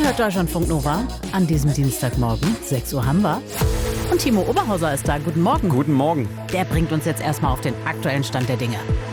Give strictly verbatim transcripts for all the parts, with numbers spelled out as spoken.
hört Deutschlandfunk Nova an diesem Dienstagmorgen. sechs Uhr haben wir. Und Timo Oberhauser ist da. Guten Morgen. Guten Morgen. Der bringt uns jetzt erstmal auf den aktuellen Stand der Dinge.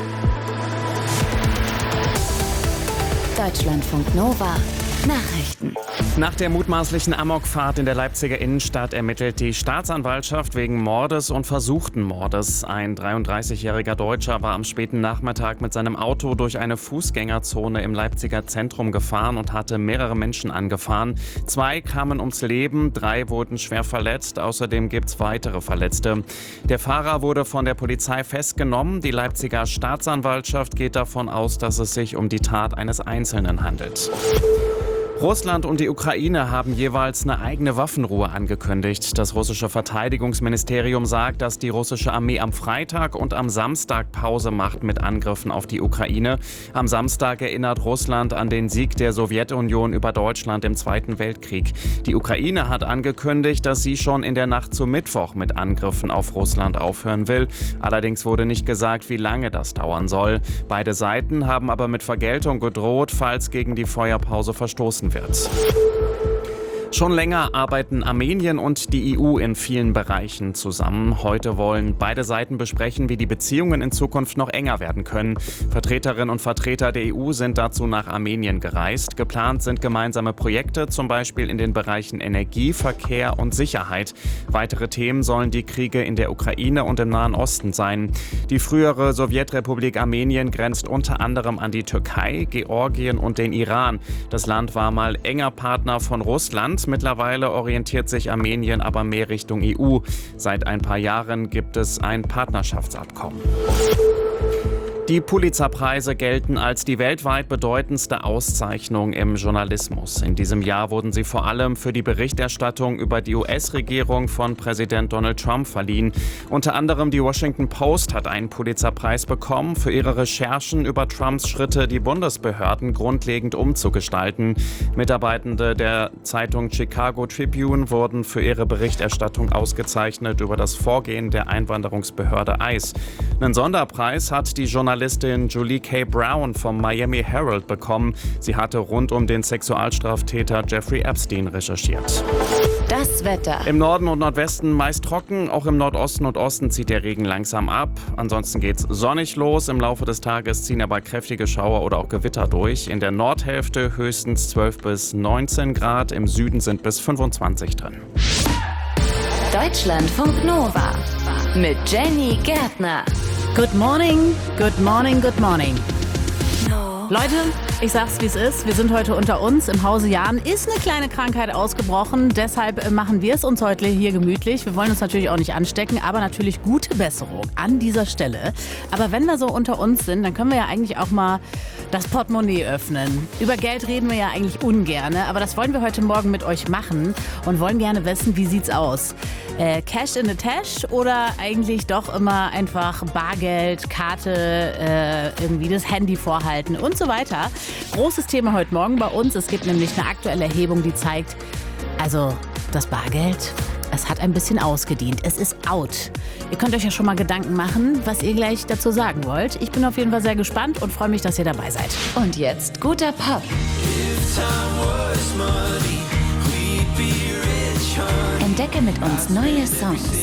Deutschlandfunk Nova. Nachrichten. Nach der mutmaßlichen Amokfahrt in der Leipziger Innenstadt ermittelt die Staatsanwaltschaft wegen Mordes und versuchten Mordes. Ein dreiunddreißigjähriger Deutscher war am späten Nachmittag mit seinem Auto durch eine Fußgängerzone im Leipziger Zentrum gefahren und hatte mehrere Menschen angefahren. Zwei kamen ums Leben, drei wurden schwer verletzt. Außerdem gibt es weitere Verletzte. Der Fahrer wurde von der Polizei festgenommen. Die Leipziger Staatsanwaltschaft geht davon aus, dass es sich um die Tat eines Einzelnen handelt. Russland und die Ukraine haben jeweils eine eigene Waffenruhe angekündigt. Das russische Verteidigungsministerium sagt, dass die russische Armee am Freitag und am Samstag Pause macht mit Angriffen auf die Ukraine. Am Samstag erinnert Russland an den Sieg der Sowjetunion über Deutschland im Zweiten Weltkrieg. Die Ukraine hat angekündigt, dass sie schon in der Nacht zu Mittwoch mit Angriffen auf Russland aufhören will. Allerdings wurde nicht gesagt, wie lange das dauern soll. Beide Seiten haben aber mit Vergeltung gedroht, falls gegen die Feuerpause verstoßen wird. Schon länger arbeiten Armenien und die E U in vielen Bereichen zusammen. Heute wollen beide Seiten besprechen, wie die Beziehungen in Zukunft noch enger werden können. Vertreterinnen und Vertreter der E U sind dazu nach Armenien gereist. Geplant sind gemeinsame Projekte, zum Beispiel in den Bereichen Energie, Verkehr und Sicherheit. Weitere Themen sollen die Kriege in der Ukraine und im Nahen Osten sein. Die frühere Sowjetrepublik Armenien grenzt unter anderem an die Türkei, Georgien und den Iran. Das Land war mal enger Partner von Russland. Mittlerweile orientiert sich Armenien aber mehr Richtung E U. Seit ein paar Jahren gibt es ein Partnerschaftsabkommen. Die Pulitzer-Preise gelten als die weltweit bedeutendste Auszeichnung im Journalismus. In diesem Jahr wurden sie vor allem für die Berichterstattung über die U S-Regierung von Präsident Donald Trump verliehen. Unter anderem die Washington Post hat einen Pulitzer-Preis bekommen für ihre Recherchen über Trumps Schritte, die Bundesbehörden grundlegend umzugestalten. Mitarbeitende der Zeitung Chicago Tribune wurden für ihre Berichterstattung ausgezeichnet über das Vorgehen der Einwanderungsbehörde I C E. Einen Sonderpreis hat die Journalistin Julie K. Brown vom Miami Herald bekommen. Sie hatte rund um den Sexualstraftäter Jeffrey Epstein recherchiert. Das Wetter. Im Norden und Nordwesten meist trocken, auch im Nordosten und Osten zieht der Regen langsam ab. Ansonsten geht's sonnig los. Im Laufe des Tages ziehen aber kräftige Schauer oder auch Gewitter durch. In der Nordhälfte höchstens zwölf bis neunzehn Grad, im Süden sind bis fünfundzwanzig drin. Deutschlandfunk Nova mit Jenny Gärtner. Good morning, good morning, good morning. No. Leute, ich sag's wie es ist. Wir sind heute unter uns. Im Hause Jahn ist eine kleine Krankheit ausgebrochen. Deshalb machen wir es uns heute hier gemütlich. Wir wollen uns natürlich auch nicht anstecken, aber natürlich gute Besserung an dieser Stelle. Aber wenn wir so unter uns sind, dann können wir ja eigentlich auch mal das Portemonnaie öffnen. Über Geld reden wir ja eigentlich ungerne, aber das wollen wir heute Morgen mit euch machen und wollen gerne wissen, wie sieht's aus? Äh, Cash in the Tash oder eigentlich doch immer einfach Bargeld, Karte, äh, irgendwie das Handy vorhalten und so weiter. Großes Thema heute Morgen bei uns. Es gibt nämlich eine aktuelle Erhebung, die zeigt, also das Bargeld, es hat ein bisschen ausgedient. Es ist out. Ihr könnt euch ja schon mal Gedanken machen, was ihr gleich dazu sagen wollt. Ich bin auf jeden Fall sehr gespannt und freue mich, dass ihr dabei seid. Und jetzt guter Pop. Entdecke mit uns neue Songs.